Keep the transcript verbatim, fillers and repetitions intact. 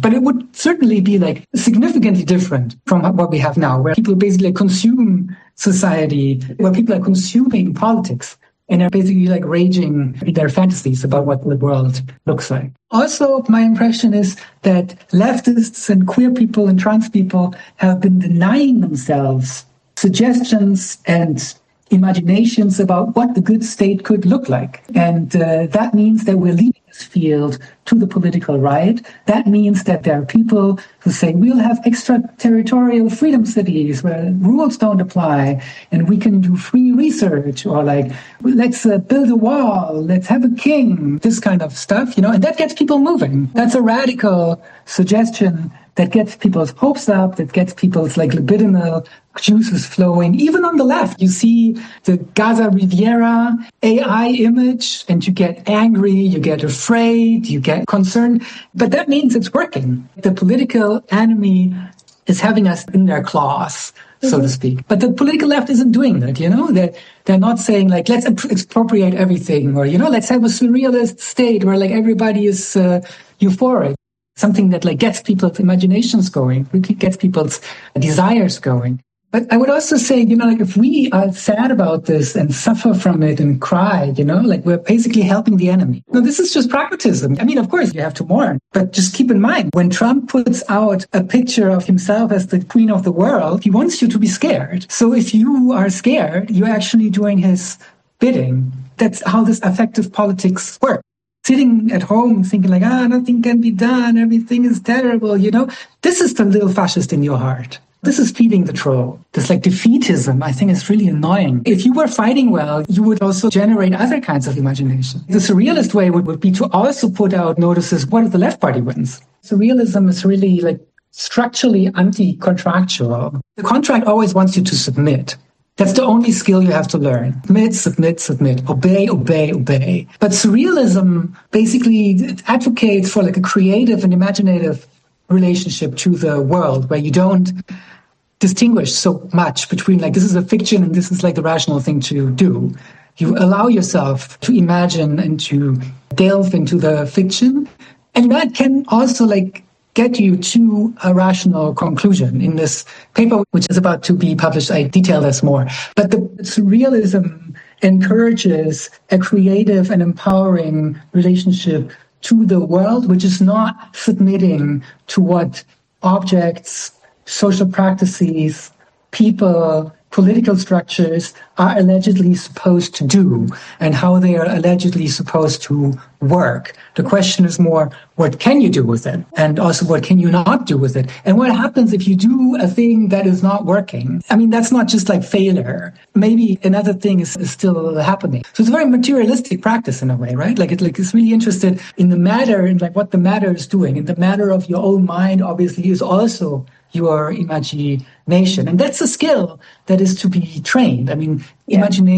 But it would certainly be like significantly different from what we have now, where people basically consume society, where people are consuming politics and are basically like raging in their fantasies about what the world looks like. Also, my impression is that leftists and queer people and trans people have been denying themselves suggestions and imaginations about what the good state could look like. And uh, that means that we're leaving this field to the political right. That means that there are people who say we'll have extraterritorial freedom cities where rules don't apply and we can do free research, or like, let's uh, build a wall, let's have a king, this kind of stuff, you know, and that gets people moving. That's a radical suggestion that gets people's hopes up, that gets people's like libidinal juices flowing. Even on the left, you see the Gaza Riviera A I image and you get angry, you get afraid, you get concerned. But that means it's working. The political enemy is having us in their claws, so mm-hmm. to speak. But the political left isn't doing that, you know? They're, they're not saying like, let's expropriate everything, or, you know, let's have a surrealist state where like everybody is uh, euphoric. Something that like gets people's imaginations going, gets people's desires going. But I would also say, you know, like if we are sad about this and suffer from it and cry, you know, like we're basically helping the enemy. No, this is just pragmatism. I mean, of course, you have to mourn. But just keep in mind, when Trump puts out a picture of himself as the queen of the world, he wants you to be scared. So if you are scared, you're actually doing his bidding. That's how this affective politics works. Sitting at home thinking like, ah, nothing can be done, everything is terrible, you know, this is the little fascist in your heart. This is feeding the troll. This like defeatism, I think, is really annoying. If you were fighting well, you would also generate other kinds of imagination. The surrealist way would, would be to also put out notices, what if the left party wins? Surrealism is really like structurally anti-contractual. The contract always wants you to submit. That's the only skill you have to learn. Submit, submit, submit. Obey, obey, obey. But surrealism basically advocates for like a creative and imaginative relationship to the world where you don't distinguish so much between like this is a fiction and this is like the rational thing to do. You allow yourself to imagine and to delve into the fiction. And that can also like get you to a rational conclusion. In this paper, which is about to be published, I detail this more. But the surrealism encourages a creative and empowering relationship to the world, which is not submitting to what objects, social practices, people, political structures are allegedly supposed to do and how they are allegedly supposed to work. The question is more, what can you do with it? And also, what can you not do with it? And what happens if you do a thing that is not working? I mean, that's not just like failure. Maybe another thing is, is still happening. So it's a very materialistic practice in a way, right? Like, it, like it's really interested in the matter and like what the matter is doing. And the matter of your own mind, obviously, is also your imagination. And that's a skill that is to be trained. I mean, yeah. imagination